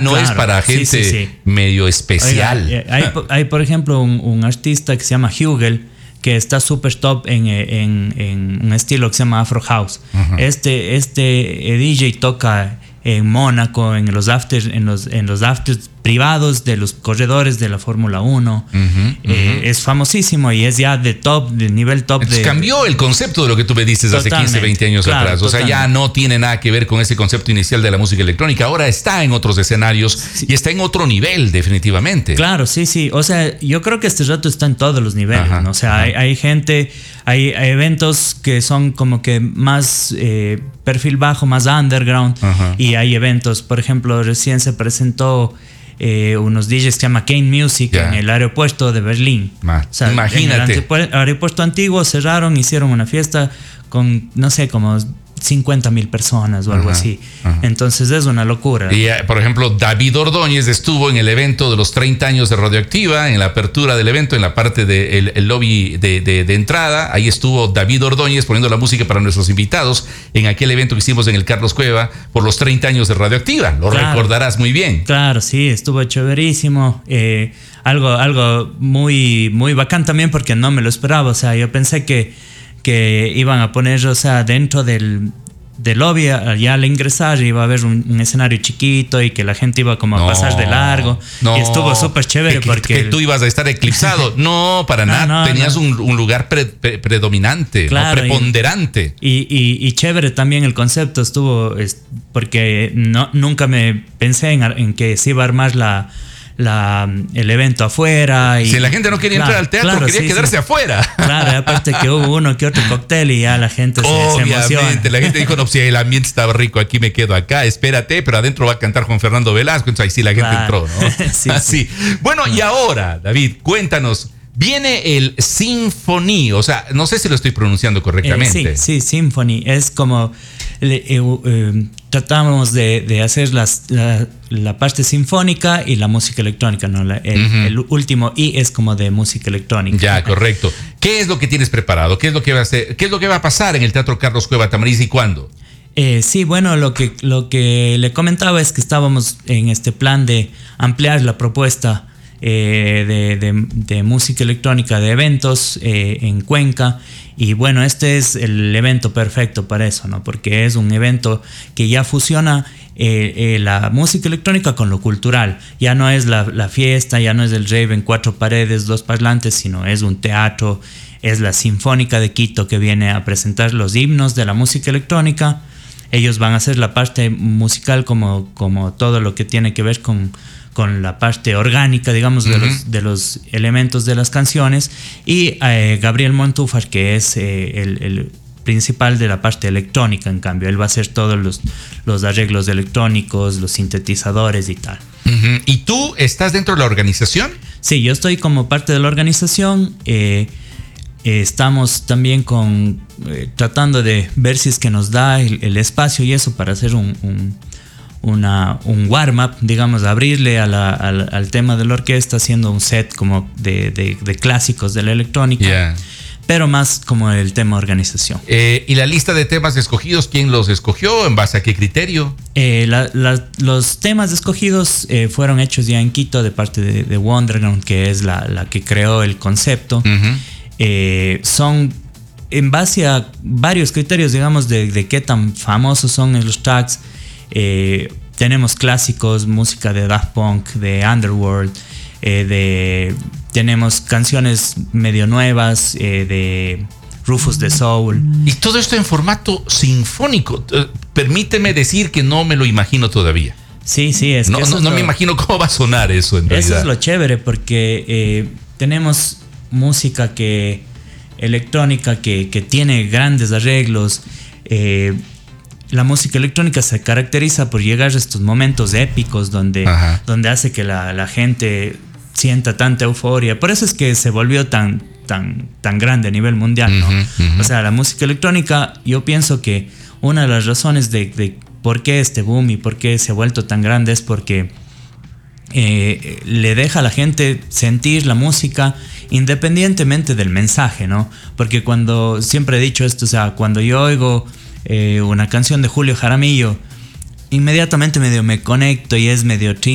no claro, es para gente medio especial. Oiga, hay, por ejemplo, un artista que se llama Hugel, que está súper top en un estilo que se llama Afro House. Uh-huh. Este DJ toca en Mónaco, en los afters privados de los corredores de la Fórmula 1. Es famosísimo y es ya de nivel top. Entonces, cambió el concepto de lo que tú me dices hace 15, 20 años atrás. O sea, ya no tiene nada que ver con ese concepto inicial de la música electrónica. Ahora está en otros escenarios y está en otro nivel, definitivamente. Claro, sí. O sea, yo creo que este rato está en todos los niveles, ¿no? O sea, hay gente, hay eventos que son como que más perfil bajo, más underground. Y hay eventos, por ejemplo, recién se presentó unos DJs que se llama Kane Music en el aeropuerto de Berlín. O sea, imagínate. En el aeropuerto antiguo cerraron, hicieron una fiesta con, no sé, como 50,000 personas o algo así. Entonces es una locura. Y por ejemplo, David Ordóñez estuvo en el evento de los 30 años de Radioactiva, en la apertura del evento, en la parte del lobby de entrada. Ahí estuvo David Ordóñez poniendo la música para nuestros invitados en aquel evento que hicimos en el Carlos Cueva por los 30 años de Radioactiva. Lo recordarás muy bien. Claro, sí, estuvo chéverísimo. Algo muy, muy bacán también porque no me lo esperaba. O sea, yo pensé que iban a poner, o sea, dentro del lobby, allá al ingresar iba a haber un escenario chiquito y que la gente iba como a pasar de largo. Y estuvo súper chévere porque... Que tú ibas a estar eclipsado. No, para nada. Tenías un lugar predominante, claro, preponderante. Y chévere también el concepto estuvo, porque nunca me pensé en que se iba a armar el evento afuera. Si la gente no quería entrar al teatro, quería quedarse afuera. Claro, aparte que hubo uno que otro cóctel y ya la gente se emociona. La gente dijo, no, si el ambiente estaba rico, aquí me quedo acá, espérate, pero adentro va a cantar Juan Fernando Velasco. Entonces ahí sí la gente entró, ¿no? Así. Bueno, y ahora, David, cuéntanos. Viene el Symphony, o sea, no sé si lo estoy pronunciando correctamente. Sí, Symphony. Es como tratamos de hacer la parte sinfónica y la música electrónica, ¿no? El último I es como de música electrónica. Ya, correcto. ¿Qué es lo que tienes preparado? ¿Qué es lo que va a hacer? ¿Qué es lo que va a pasar en el Teatro Carlos Cueva Tamariz y cuándo? Sí, bueno, lo que le comentaba es que estábamos en este plan de ampliar la propuesta de música electrónica, de eventos en Cuenca. Y bueno, este es el evento perfecto para eso, ¿no? Porque es un evento que ya fusiona la música electrónica con lo cultural. Ya no es la fiesta, ya no es el rave en 4 paredes, 2 parlantes, sino es un teatro. Es la Sinfónica de Quito que viene a presentar los himnos de la música electrónica. Ellos van a hacer la parte musical como todo lo que tiene que ver con la parte orgánica, digamos, de los elementos de las canciones. Y Gabriel Montúfar, que es el principal de la parte electrónica, en cambio. Él va a hacer todos los arreglos electrónicos, los sintetizadores y tal. ¿Y tú estás dentro de la organización? Sí, yo estoy como parte de la organización. Estamos también tratando de ver si es que nos da el espacio y eso para hacer un warm-up, digamos, abrirle al tema de la orquesta, haciendo un set como de clásicos de la electrónica, pero más como el tema organización. ¿Y la lista de temas escogidos, quién los escogió? ¿En base a qué criterio? Los temas escogidos fueron hechos ya en Quito de parte de Wonderground, que es la que creó el concepto. Son en base a varios criterios, digamos, de qué tan famosos son los tracks. Tenemos clásicos, música de Daft Punk, de Underworld, tenemos canciones medio nuevas, de Rufus the Soul. Y todo esto en formato sinfónico. Permíteme decir que no me lo imagino todavía. Sí, es que no me imagino cómo va a sonar eso en realidad. Eso es lo chévere, porque tenemos música electrónica que tiene grandes arreglos. La música electrónica se caracteriza por llegar a estos momentos épicos donde hace que la gente sienta tanta euforia. Por eso es que se volvió tan grande a nivel mundial, ¿no? O sea, la música electrónica, yo pienso que una de las razones de por qué este boom y por qué se ha vuelto tan grande es porque le deja a la gente sentir la música independientemente del mensaje, ¿no? Porque siempre he dicho esto, o sea, cuando yo oigo una canción de Julio Jaramillo, inmediatamente medio me conecto y es medio triste.